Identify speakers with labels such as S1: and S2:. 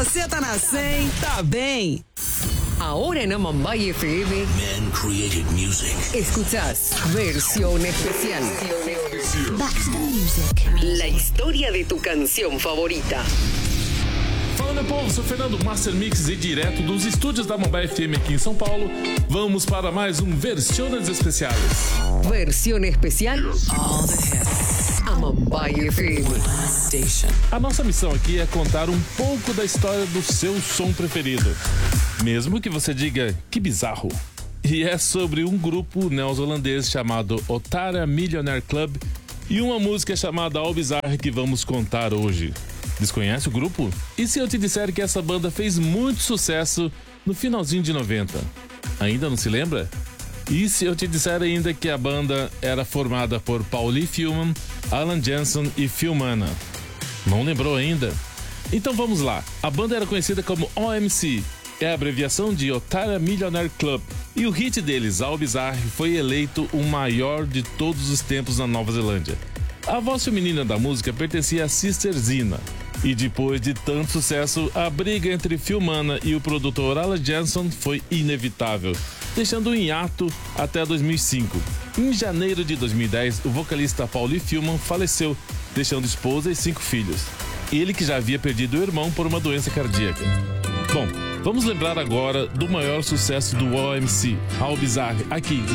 S1: Você tá na 100, tá bem.
S2: Ahora en Mumbai FM,
S3: Man created music.
S2: escuchás Versión Especial.
S4: Back to the music.
S2: La historia de tu canción favorita.
S5: Fala, meu povo, sou Fernando Master Mix e direto dos estúdios da Mumbai FM aqui em São Paulo, vamos para mais um Versiones Especiales.
S2: Versión Especial
S1: All the hits.
S2: a Mumbai FM.
S1: Station.
S5: A nossa missão aqui é contar um pouco da história do seu som preferido, mesmo que você diga que bizarro. E é sobre um grupo neozelandês chamado Ottara Millionaire Club e uma música chamada All Bizarre que vamos contar hoje. Desconhece o grupo? E se eu te disser que essa banda fez muito sucesso no finalzinho de 90? Ainda não se lembra? E se eu te disser ainda que a banda era formada por Paulie Fullman, Alan Jansson e Phil Manna? Não lembrou ainda? Então vamos lá. A banda era conhecida como OMC, é a abreviação de Ottara Millionaire Club, e o hit deles, All Bizarre, foi eleito o maior de todos os tempos na Nova Zelândia. A voz feminina da música pertencia a Sister Zina, e depois de tanto sucesso, a briga entre Phil Manna e o produtor Alan Jansson foi inevitável, deixando um hiato até 2005. Em janeiro de 2010, o vocalista Paulie Fullman faleceu, deixando esposa e 5 filhos. Ele que já havia perdido o irmão por uma doença cardíaca. Bom, vamos lembrar agora do maior sucesso do OMC, All Bizarre, aqui